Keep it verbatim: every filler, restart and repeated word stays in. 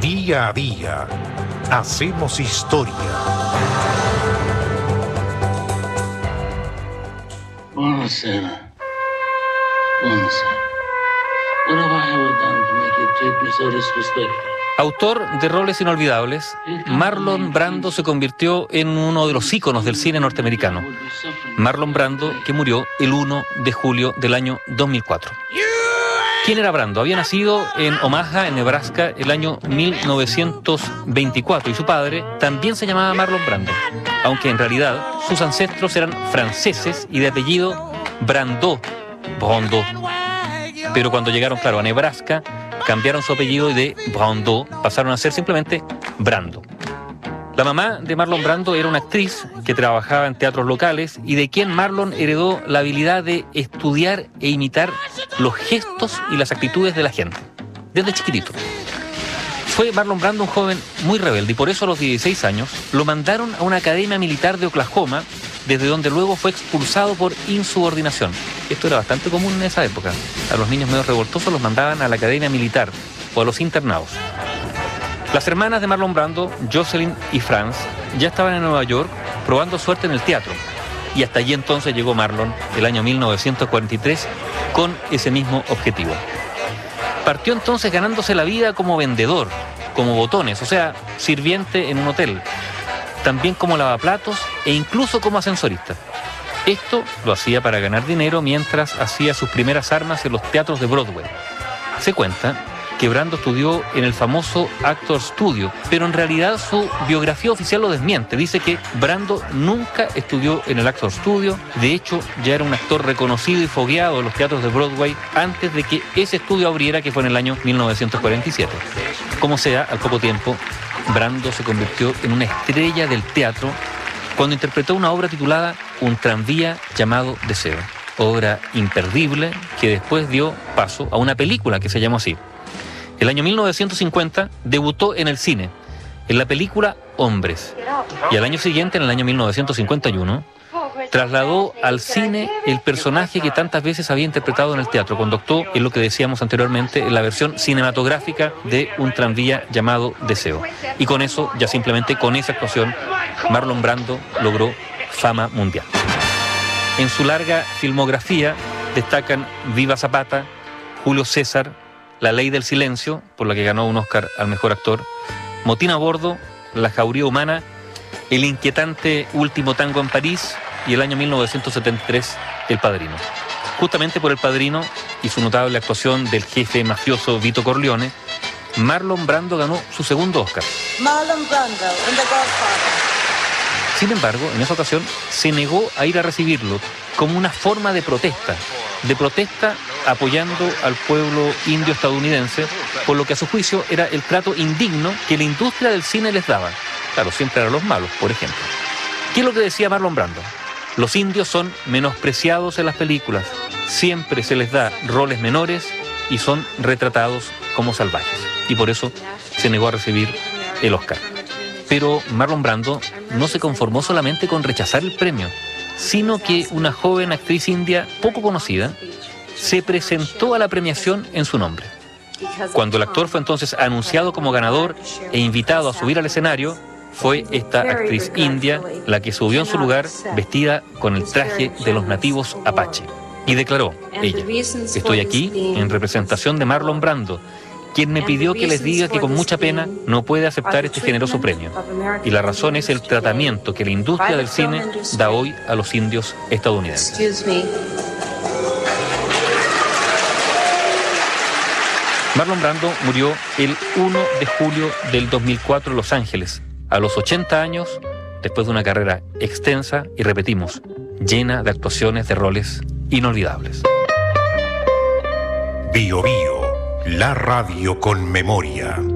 Día a día hacemos historia. Buonasera. Buonasera. What have I ever done to make you treat me so disrespectful? Autor de roles inolvidables, Marlon Brando se convirtió en uno de los íconos del cine norteamericano. Marlon Brando, que murió el primero de julio del año dos mil cuatro. ¿Quién era Brando? Había nacido en Omaha, en Nebraska, el año mil novecientos veinticuatro, y su padre también se llamaba Marlon Brando, aunque en realidad sus ancestros eran franceses y de apellido Brando, Brando. Pero cuando llegaron, claro, a Nebraska, cambiaron su apellido y de Brando pasaron a ser simplemente Brando. La mamá de Marlon Brando era una actriz que trabajaba en teatros locales y de quien Marlon heredó la habilidad de estudiar e imitar los gestos y las actitudes de la gente, desde chiquitito. Fue Marlon Brando un joven muy rebelde y por eso a los dieciséis años lo mandaron a una academia militar de Oklahoma, desde donde luego fue expulsado por insubordinación. Esto era bastante común en esa época. A los niños medio revoltosos los mandaban a la academia militar o a los internados. Las hermanas de Marlon Brando, Jocelyn y Franz, ya estaban en Nueva York probando suerte en el teatro. Y hasta allí entonces llegó Marlon, el año mil novecientos cuarenta y tres, con ese mismo objetivo. Partió entonces ganándose la vida como vendedor, como botones, o sea, sirviente en un hotel. También como lavaplatos e incluso como ascensorista. Esto lo hacía para ganar dinero mientras hacía sus primeras armas en los teatros de Broadway. Se cuenta que Brando estudió en el famoso Actor Studio, pero en realidad su biografía oficial lo desmiente. Dice que Brando nunca estudió en el Actor Studio, de hecho ya era un actor reconocido y fogueado en los teatros de Broadway antes de que ese estudio abriera, que fue en el año mil novecientos cuarenta y siete. Como sea, al poco tiempo, Brando se convirtió en una estrella del teatro cuando interpretó una obra titulada Un tranvía llamado Deseo, obra imperdible que después dio paso a una película que se llamó así. El año mil novecientos cincuenta debutó en el cine, en la película Hombres, y al año siguiente, en el año mil novecientos cincuenta y uno, trasladó al cine el personaje que tantas veces había interpretado en el teatro, cuando actuó en lo que decíamos anteriormente, en la versión cinematográfica de Un tranvía llamado Deseo. Y con eso, ya simplemente con esa actuación, Marlon Brando logró fama mundial. En su larga filmografía destacan Viva Zapata, Julio César, La ley del silencio, por la que ganó un Oscar al mejor actor, Motín a bordo, La jauría humana, El inquietante último tango en París y el año mil novecientos setenta y tres, El padrino. Justamente por El padrino y su notable actuación del jefe mafioso Vito Corleone, Marlon Brando ganó su segundo Oscar. Marlon Brando in The Godfather. Sin embargo, en esa ocasión se negó a ir a recibirlo como una forma de protesta, de protesta apoyando al pueblo indio estadounidense, por lo que a su juicio era el trato indigno que la industria del cine les daba. Claro, siempre eran los malos, por ejemplo. ¿Qué es lo que decía Marlon Brando? Los indios son menospreciados en las películas, siempre se les da roles menores y son retratados como salvajes. Y por eso se negó a recibir el Oscar. Pero Marlon Brando no se conformó solamente con rechazar el premio, sino que una joven actriz india poco conocida se presentó a la premiación en su nombre. Cuando el actor fue entonces anunciado como ganador e invitado a subir al escenario, fue esta actriz india la que subió en su lugar vestida con el traje de los nativos apache. Y declaró, ella, estoy aquí en representación de Marlon Brando, quien me pidió que les diga que con mucha pena no puede aceptar este generoso premio. Y la razón es el tratamiento que la industria del cine da hoy a los indios estadounidenses. Marlon Brando murió el primero de julio del dos mil cuatro en Los Ángeles, a los ochenta años, después de una carrera extensa y, repetimos, llena de actuaciones de roles inolvidables. Bio Bio, la radio con memoria.